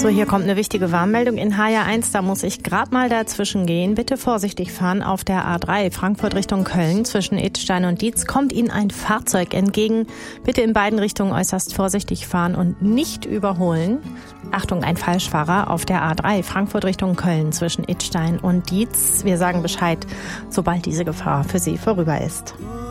So, hier kommt eine wichtige Warnmeldung in HR1. Da muss ich gerade mal dazwischen gehen. Bitte vorsichtig fahren auf der A3 Frankfurt Richtung Köln. Zwischen Idstein und Dietz kommt Ihnen ein Fahrzeug entgegen. Bitte in beiden Richtungen äußerst vorsichtig fahren und nicht überholen. Achtung, ein Falschfahrer auf der A3 Frankfurt Richtung Köln zwischen Idstein und Dietz. Wir sagen Bescheid, sobald diese Gefahr für Sie vorüber ist.